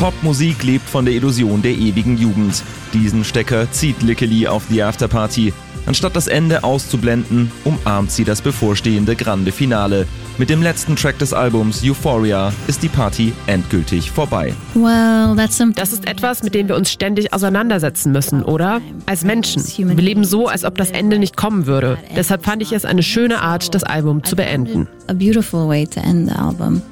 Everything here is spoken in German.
Popmusik lebt von der Illusion der ewigen Jugend. Diesen Stecker zieht Lickely auf The Afterparty. Anstatt das Ende auszublenden, umarmt sie das bevorstehende grande Finale. Mit dem letzten Track des Albums Euphoria ist die Party endgültig vorbei. Das ist etwas, mit dem wir uns ständig auseinandersetzen müssen, oder? Als Menschen. Wir leben so, als ob das Ende nicht kommen würde. Deshalb fand ich es eine schöne Art, das Album zu beenden. A beautiful way to end the album.